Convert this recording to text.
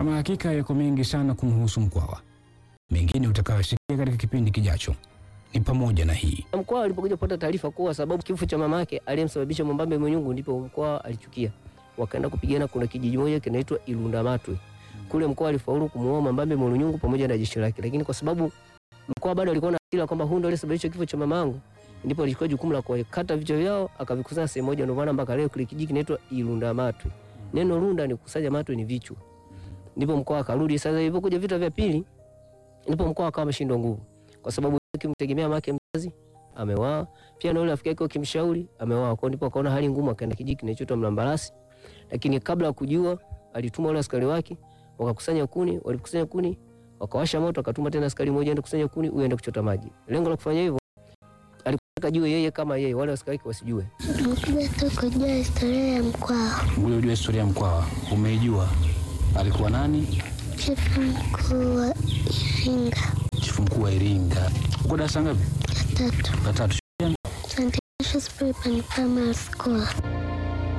Ama hakika yako mengi sana kumhusu Mkwawa. Mengine utakayosikia katika kipindi kijacho ni pamoja na hii. Mkwawa alipokuja kupata taarifa kuwa sababu kifo cha mama yake aliyemsababisha Mwambambe Munyungu, ndipo Mkwawa alichukia. Wakaenda kupigana, kuna kijiji moja kinaitwa Ilundamatwe. Kule Mkwawa alifaulu kumuoa Mwambambe Munyungu pamoja na jeshi lake. Lakini kwa sababu Mkwawa bado alikuwa na hasira kwamba huyu ndiye aliyesababisha kifo cha mamangu, ndipo alichukua jukumu la kukata vichwa vyao akavikusanya sehemu moja, ndio maana mpaka leo kile kijiji kinaitwa Ilundamatwe. Neno Lunda ni kukusanya, matwe ni vichwa. Ndipo Mkwawa akarudi. Sasa ilipokuja vita vya pili, ndipo Mkwawa akawa ameshindwa nguvu, kwa sababu akimtegemea mama yake mzazi amewaa, pia na yule rafiki yake kimshauri amewaa. Kwa ndipo akaona hali ngumu, akaenda kijiji kinachoitwa Mlambalasi. Lakini kabla ya kujua, alituma wale askari wake wakakusanya kuni. Walikusanya kuni, wakawasha moto, akatuma tena askari mmoja aende kukusanya kuni, huyu aende kuchota maji. Lengo la kufanya hivyo, alikutaka jue yeye kama yeye, wale askari wake wasijue. Nimekuja tu kujua historia ya Mkwawa. Wewe unajua historia ya Mkwawa? Umeijua? Alikuwa nani? Chifu mkuu wa Iringa. Chifu mkuu wa Iringa. Uko darasa ngapi? La 3. La 3. St. Ignatius Primary School.